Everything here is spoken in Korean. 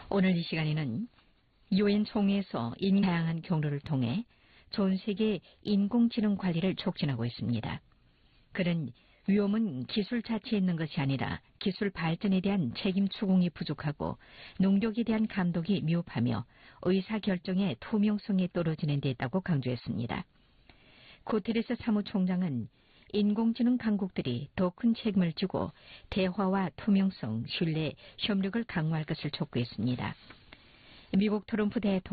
오늘 이 시간에는 유엔 총회에서 다양한 경로를 통해 전 세계 인공지능 관리를 촉진하고 있습니다. 그는 위험은 기술 자체에 있는 것이 아니라 기술 발전에 대한 책임 추궁이 부족하고 능력에 대한 감독이 미흡하며 의사결정의 투명성이 떨어지는 데 있다고 강조했습니다. 구테레스 사무총장은 인공지능 강국들이 더 큰 책임을 지고 대화와 투명성, 신뢰, 협력을 강화할 것을 촉구했습니다. 미국 트럼프 대통령